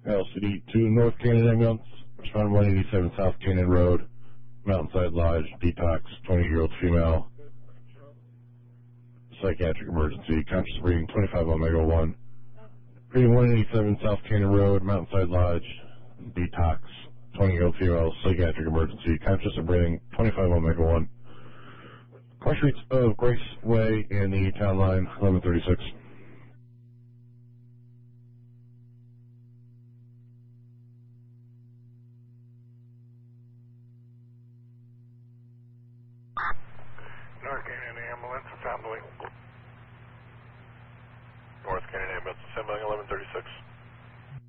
LCD 2 North Canyon Ambulance, respond 187 South Canyon Road, Mountainside Lodge, detox, 20-year-old female, psychiatric emergency, conscious breathing, 25 Omega 1. Reading 187 South Canyon Road, Mountainside Lodge, detox, 20-year-old female, psychiatric emergency, conscious breathing, 25 Omega 1. Car streets of Grace Way and the town line, 1136. North Canyon Ambulance Assembly. North Canyon Ambulance Assembly, 1136.